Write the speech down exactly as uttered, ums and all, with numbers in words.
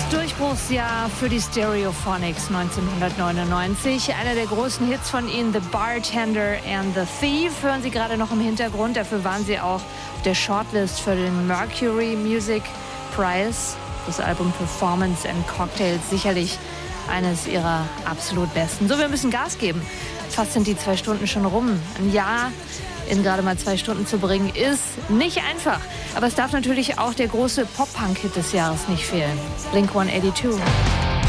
Durchbruchsjahr für die Stereophonics neunzehnhundertneunundneunzig. Einer der großen Hits von ihnen, The Bartender and the Thief, hören Sie gerade noch im Hintergrund. Dafür waren sie auch auf der Shortlist für den Mercury Music Prize. Das Album Performance and Cocktails, sicherlich eines ihrer absolut besten. So, wir müssen Gas geben. Fast sind die zwei Stunden schon rum. Ein Jahr in gerade mal zwei Stunden zu bringen, ist nicht einfach. Aber es darf natürlich auch der große Pop-Punk-Hit des Jahres nicht fehlen. Blink one eighty-two.